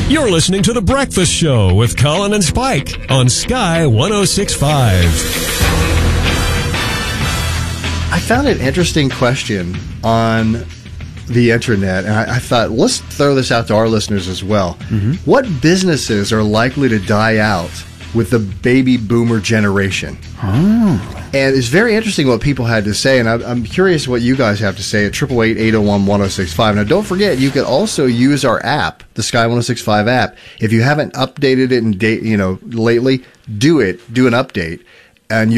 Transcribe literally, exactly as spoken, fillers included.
You're listening to The Breakfast Show with Colin and Spike on Sky one oh six point five. I found an interesting question on the internet, and I, I thought, let's throw this out to our listeners as well. Mm-hmm. What businesses are likely to die out with the baby boomer generation? Oh. And it's very interesting what people had to say, and I, I'm curious what you guys have to say at eight eight eight, eight oh one, one oh six five. Now, don't forget, you can also use our app, the Sky one oh six five app. If you haven't updated it in date, you know, lately, do it. Do an update, and you